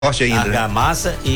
Forte ainda. Argamassa e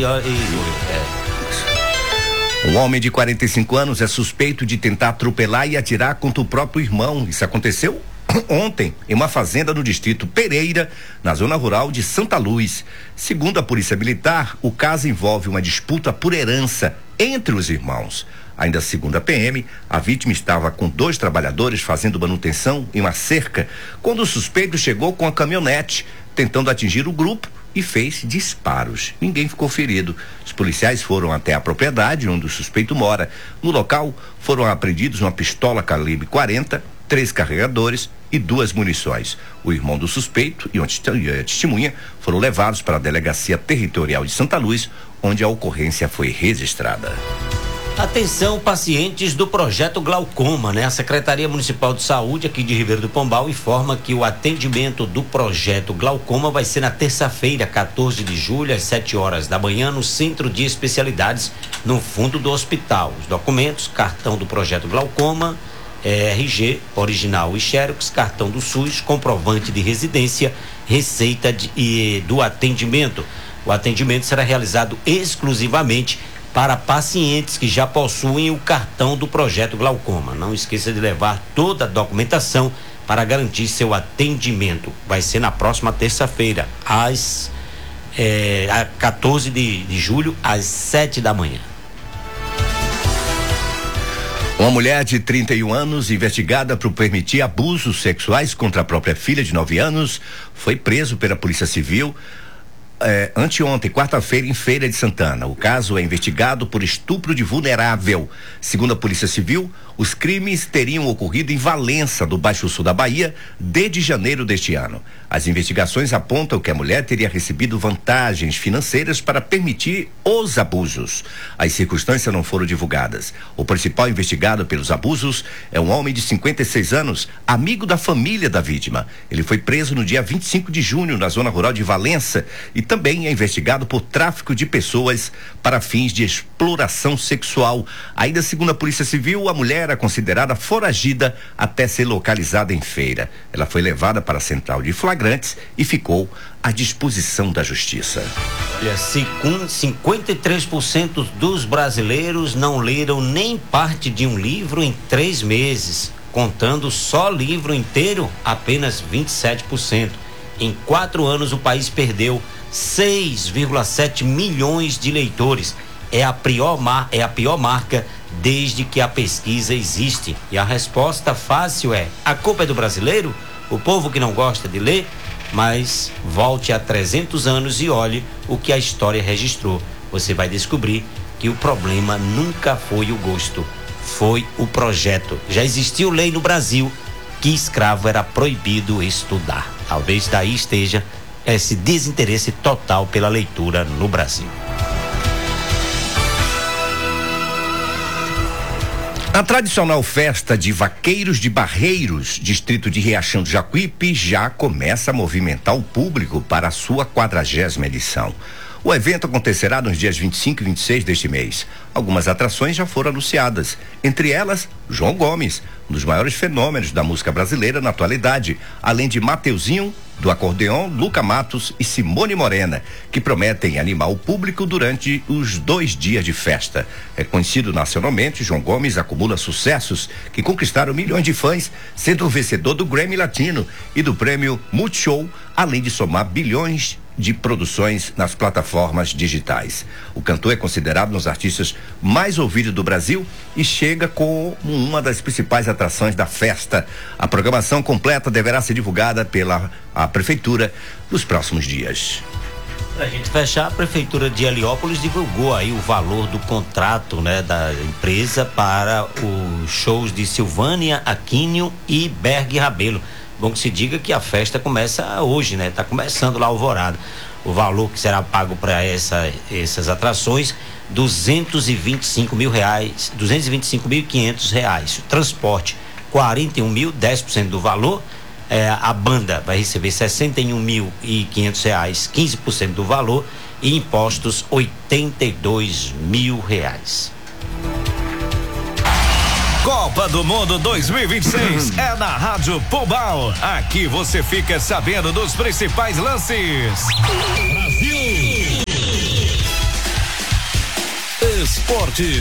Um homem de 45 anos é suspeito de tentar atropelar e atirar contra o próprio irmão. Isso aconteceu ontem em uma fazenda no distrito Pereira, na zona rural de Santa Luz. Segundo a Polícia Militar, o caso envolve uma disputa por herança entre os irmãos. Ainda segundo a PM, a vítima estava com 2 trabalhadores fazendo manutenção em uma cerca quando o suspeito chegou com a caminhonete, tentando atingir o grupo e fez disparos. Ninguém ficou ferido. Os policiais foram até a propriedade onde o suspeito mora. No local, foram apreendidos uma pistola calibre 40, 3 carregadores e 2 munições. O irmão do suspeito e uma testemunha foram levados para a Delegacia Territorial de Santa Luz, onde a ocorrência foi registrada. Atenção, pacientes do projeto glaucoma, né? A Secretaria Municipal de Saúde aqui de Ribeiro do Pombal informa que o atendimento do projeto glaucoma vai ser na terça-feira, 14 de julho, às 7 horas da manhã, no Centro de Especialidades, no fundo do hospital. Os documentos: cartão do projeto glaucoma, RG, original e xerox, cartão do SUS, comprovante de residência, receita do atendimento. O atendimento será realizado exclusivamente para pacientes que já possuem o cartão do projeto glaucoma. Não esqueça de levar toda a documentação para garantir seu atendimento. Vai ser na próxima terça-feira, a 14 de julho, às 7 da manhã. Uma mulher de 31 anos, investigada por permitir abusos sexuais contra a própria filha de 9 anos, foi preso pela Polícia Civil anteontem, quarta-feira, em Feira de Santana. O caso é investigado por estupro de vulnerável. Segundo a Polícia Civil, os crimes teriam ocorrido em Valença, do Baixo Sul da Bahia, desde janeiro deste ano. As investigações apontam que a mulher teria recebido vantagens financeiras para permitir os abusos. As circunstâncias não foram divulgadas. O principal investigado pelos abusos é um homem de 56 anos, amigo da família da vítima. Ele foi preso no dia 25 de junho, na zona rural de Valença, e também é investigado por tráfico de pessoas para fins de exploração sexual. Ainda segundo a Polícia Civil, a mulher é considerada foragida até ser localizada em Feira. Ela foi levada para a central de flagrantes e ficou à disposição da justiça. Olha, 53% dos brasileiros não leram nem parte de um livro em 3 meses. Contando só livro inteiro, apenas 27%. Em 4 anos, o país perdeu 6,7 milhões de leitores. É a pior marca desde que a pesquisa existe. E a resposta fácil é: a culpa é do brasileiro, o povo que não gosta de ler. Mas volte a 300 anos e olhe o que a história registrou. Você vai descobrir que o problema nunca foi o gosto, foi o projeto. Já existiu lei no Brasil que escravo era proibido estudar. Talvez daí esteja esse desinteresse total pela leitura no Brasil. A tradicional festa de Vaqueiros de Barreiros, distrito de Riachão do Jacuípe, já começa a movimentar o público para a sua 40ª edição. O evento acontecerá nos dias 25 e 26 deste mês. Algumas atrações já foram anunciadas, entre elas João Gomes, um dos maiores fenômenos da música brasileira na atualidade, além de Mateuzinho, do acordeon, Luca Matos e Simone Morena, que prometem animar o público durante os 2 dias de festa. Reconhecido nacionalmente, João Gomes acumula sucessos que conquistaram milhões de fãs, sendo o vencedor do Grammy Latino e do prêmio Multishow, além de somar bilhões de produções nas plataformas digitais. O cantor é considerado um dos artistas mais ouvidos do Brasil e chega com uma das principais atrações da festa. A programação completa deverá ser divulgada pela Prefeitura nos próximos dias. Pra gente fechar, a Prefeitura de Heliópolis divulgou aí o valor do contrato, né, da empresa para os shows de Silvânia, Aquínio e Berg Rabelo. Bom que se diga que a festa começa hoje, né? Tá começando lá a alvorada. O valor que será pago para essas atrações, R$225.000, R$225.500. O transporte, 41 mil, 10% do valor. A banda vai receber R$61.500, 15% do valor, e impostos, R$82.000. Copa do Mundo 2026 é na Rádio Pombal. Aqui você fica sabendo dos principais lances. Brasil! Esportes.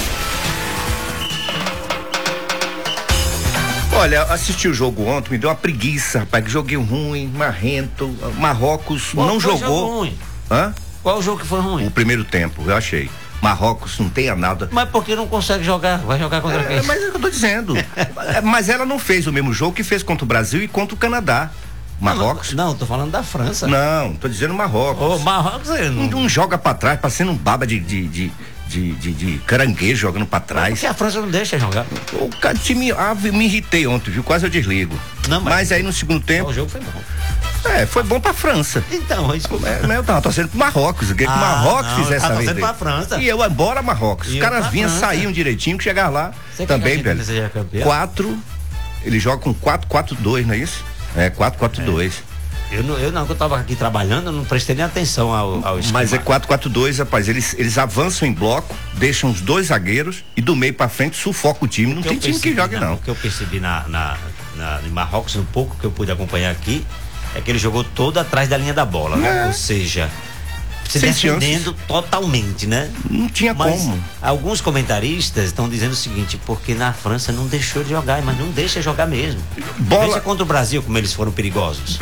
Olha, assisti o jogo ontem, me deu uma preguiça, rapaz, que joguei ruim, marrento. Marrocos não jogou. Ruim? Hã? Qual o jogo que foi ruim? O primeiro tempo, eu achei. Marrocos não tem nada. Mas por que não consegue jogar? Vai jogar contra quem? Mas é o que eu tô dizendo. Mas ela não fez o mesmo jogo que fez contra o Brasil e contra o Canadá. Marrocos? Não, tô falando da França. Não, tô dizendo Marrocos. Marrocos não joga pra trás, parecendo um baba de caranguejo jogando pra trás. Porque a França não deixa jogar. O cara, me irritei ontem, viu? Quase eu desligo. Não, mas aí no segundo tempo. O jogo foi bom. Foi bom pra França. Então, isso foi. Eu tava torcendo pro Marrocos. Eu queria que o Marrocos fizesse essa vez. Eu tava torcendo pra França. E eu embora Marrocos. Os caras vinham, saíam direitinho, que chegar lá. Você também, velho. 4. Ele joga com 4-4-2, não é isso? 4-4-2. Eu não, que eu tava aqui trabalhando, eu não prestei nem atenção ao esquema. Mas é 4-4-2, rapaz. Eles avançam em bloco, deixam os dois zagueiros e do meio pra frente sufoca o time. Não tem time que jogue, não. O que eu percebi em Marrocos, um pouco que eu pude acompanhar aqui, é que ele jogou todo atrás da linha da bola, né? Ou seja, se defendendo totalmente, né? Não tinha como. Alguns comentaristas estão dizendo o seguinte, porque na França não deixou de jogar, mas não deixa jogar mesmo. Veja contra o Brasil como eles foram perigosos.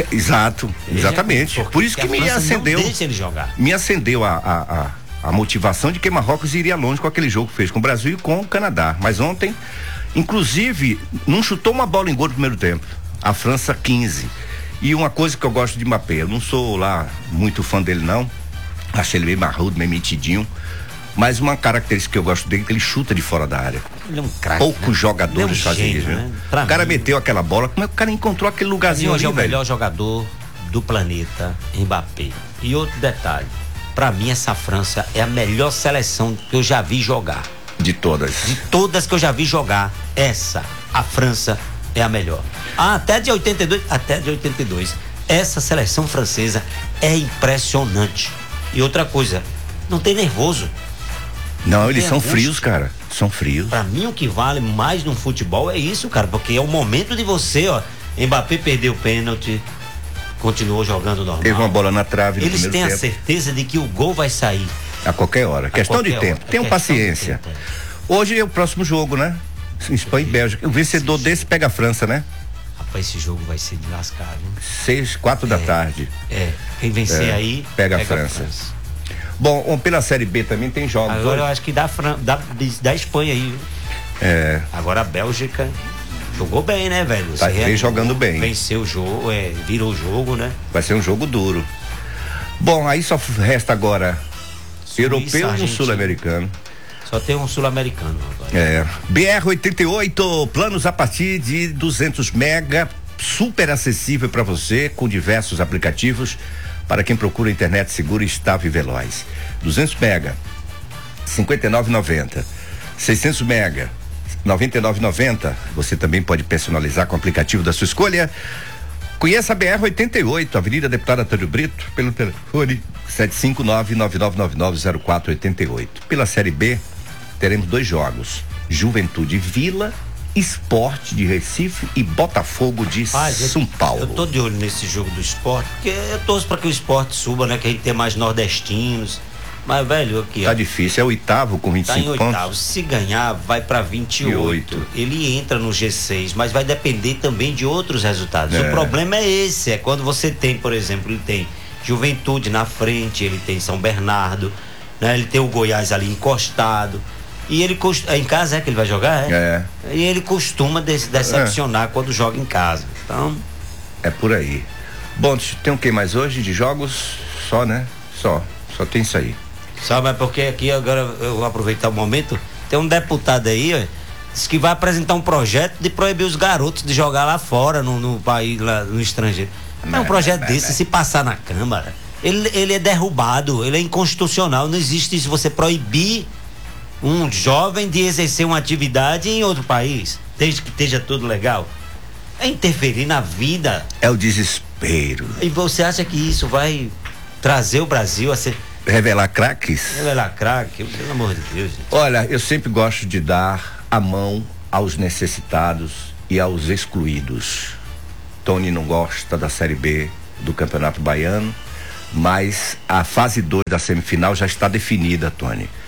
Exatamente. Por isso que me acendeu. Não deixa ele jogar. Me acendeu a motivação de que Marrocos iria longe com aquele jogo que fez com o Brasil e com o Canadá. Mas ontem, inclusive, não chutou uma bola em gol no primeiro tempo. A França 15. E uma coisa que eu gosto de Mbappé, eu não sou lá muito fã dele não, achei ele meio marrudo, meio metidinho, mas uma característica que eu gosto dele é que ele chuta de fora da área. Ele é um craque. Poucos jogadores fazem isso, né? O cara meteu aquela bola, como é que o cara encontrou aquele lugarzinho ali, velho? Hoje é o melhor jogador do planeta, Mbappé. E outro detalhe, pra mim essa França é a melhor seleção que eu já vi jogar. De todas. De todas que eu já vi jogar, a França é a melhor. Até de 82. Essa seleção francesa é impressionante. E outra coisa, não tem nervoso. Não, eles são frios, cara. São frios. Pra mim, o que vale mais no futebol é isso, cara. Porque é o momento de você, Mbappé perdeu o pênalti, continuou jogando normal. Teve uma bola na trave no Eles primeiro têm tempo. a certeza de que o gol vai sair. A qualquer hora. Questão de tempo. Tenham paciência. Hoje é o próximo jogo, né? Espanha e Bélgica. O vencedor desse pega a França, né? Rapaz, esse jogo vai ser de lascar, viu? 4 da tarde. Quem vencer aí pega a França. Bom, pela Série B também tem jogos. Agora eu acho que da Espanha aí, viu? Agora a Bélgica jogou bem, né, velho? Tá jogando bem. Venceu o jogo, virou o jogo, né? Vai ser um jogo duro. Bom, aí só resta agora europeu e um sul-americano. Só tem um sul-americano agora. BR-88, planos a partir de 200 mega, super acessível para você, com diversos aplicativos para quem procura internet segura, estável e veloz. 200 mega, 59,90. 600 mega, 99,90. Você também pode personalizar com o aplicativo da sua escolha. Conheça a BR-88, Avenida Deputado Antônio Brito, pelo telefone 759-9999-0488. Pela Série B, teremos 2 jogos: Juventude Vila, Sport de Recife e Botafogo de São Paulo. Eu tô de olho nesse jogo do Sport, porque eu torço para que o Sport suba, né? Que a gente tem mais nordestinos. Mas, velho, aqui. Tá difícil, é o 8º com 25 pontos. Tá em 8º. Se ganhar, vai para 28. Ele entra no G6, mas vai depender também de outros resultados. O problema é esse, é quando você tem, por exemplo, ele tem Juventude na frente, ele tem São Bernardo, né? Ele tem o Goiás ali encostado. E ele em casa que ele vai jogar, E ele costuma decepcionar quando joga em casa. Então. É por aí. Bom, tem o que mais hoje de jogos? Só, né? Só tem isso aí. Só, mas porque aqui agora eu vou aproveitar o momento. Tem um deputado aí, diz que vai apresentar um projeto de proibir os garotos de jogar lá fora, no país, lá no estrangeiro. Mas um projeto desse, se passar na Câmara, ele é derrubado, ele é inconstitucional. Não existe isso, você proibir um jovem de exercer uma atividade em outro país, desde que esteja tudo legal. É interferir na vida. É o desespero. E você acha que isso vai trazer o Brasil a ser... Revelar craques? Revelar craque, pelo amor de Deus, gente. Olha, eu sempre gosto de dar a mão aos necessitados e aos excluídos. Tony não gosta da Série B do Campeonato Baiano, mas a fase 2 da semifinal já está definida, Tony.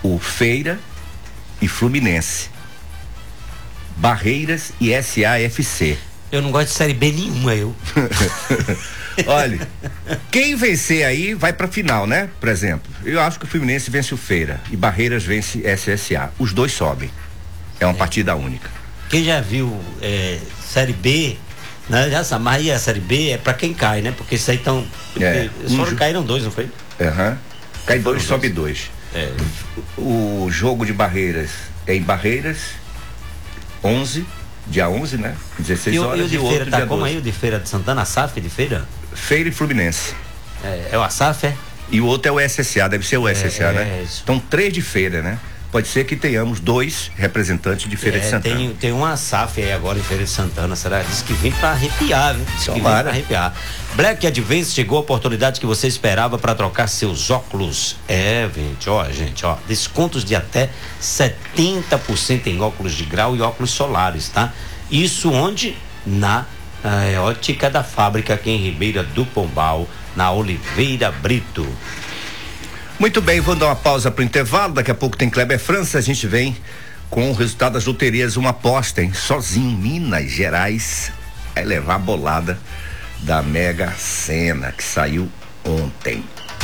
o Feira e Fluminense. Barreiras e SAFC. Eu não gosto de Série B nenhuma, eu. Olha, quem vencer aí vai pra final, né? Por exemplo, eu acho que o Fluminense vence o Feira e Barreiras vence SSA. Os dois sobem. É uma partida única. Quem já viu Série B, né? Já sabe, mas aí a Série B é pra quem cai, né? Porque isso aí estão. Caíram 2, não foi? Aham. Cai 2, sobe 2. O jogo de Barreiras é em Barreiras, 11, dia 11, né? 16 horas. E o de Feira tá como 12. aí? O de Feira de Santana, a SAF de Feira? Feira e Fluminense. É o ASAF, é? E o outro é o SSA, deve ser o SSA, né? Isso. Então 3 de Feira, né? Pode ser que tenhamos 2 representantes de Feira de Santana. Tem uma SAF aí agora em Feira de Santana, será? Diz que vem pra arrepiar, viu? Diz que vem pra arrepiar. Black Advance, chegou a oportunidade que você esperava para trocar seus óculos. Gente, ó, descontos de até 70% em óculos de grau e óculos solares, tá? Isso onde? Na Ótica da Fábrica, aqui em Ribeira do Pombal, na Oliveira Brito. Muito bem, vamos dar uma pausa pro intervalo, daqui a pouco tem Kleber França, a gente vem com o resultado das loterias, uma aposta, hein? Sozinho, Minas Gerais, vai levar a bolada da Mega Sena, que saiu ontem.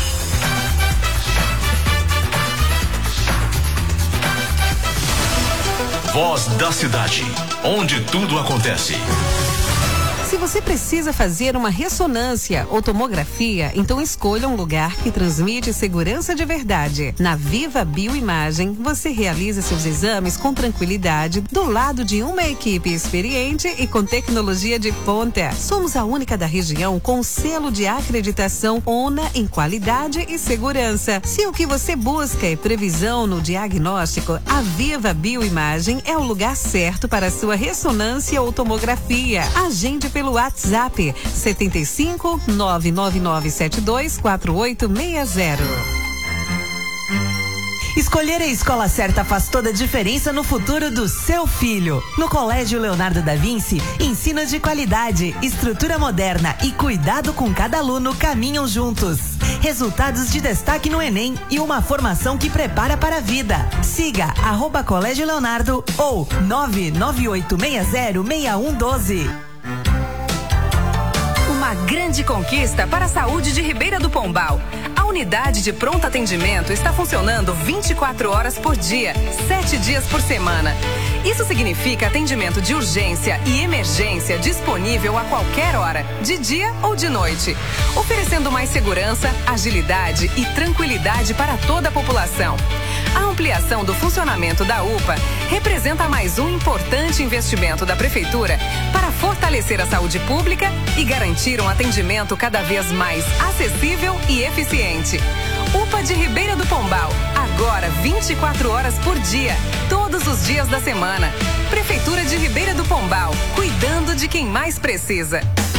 Voz da cidade, onde tudo acontece. Se você precisa fazer uma ressonância ou tomografia, então escolha um lugar que transmite segurança de verdade. Na Viva Bioimagem, você realiza seus exames com tranquilidade, do lado de uma equipe experiente e com tecnologia de ponta. Somos a única da região com selo de acreditação ONA em qualidade e segurança. Se o que você busca é previsão no diagnóstico, a Viva Bioimagem é o lugar certo para a sua ressonância ou tomografia. Agende pelo WhatsApp 75 99972 4860. Escolher a escola certa faz toda a diferença no futuro do seu filho. No Colégio Leonardo da Vinci, ensino de qualidade, estrutura moderna e cuidado com cada aluno caminham juntos. Resultados de destaque no Enem e uma formação que prepara para a vida. Siga @Colégio Leonardo ou 998606112. Uma grande conquista para a saúde de Ribeira do Pombal. A unidade de pronto atendimento está funcionando 24 horas por dia, 7 dias por semana. Isso significa atendimento de urgência e emergência disponível a qualquer hora, de dia ou de noite, oferecendo mais segurança, agilidade e tranquilidade para toda a população. A ampliação do funcionamento da UPA representa mais um importante investimento da Prefeitura para fortalecer a saúde pública e garantir um atendimento cada vez mais acessível e eficiente. UPA de Ribeira do Pombal, agora 24 horas por dia, todos os dias da semana. Prefeitura de Ribeira do Pombal, cuidando de quem mais precisa.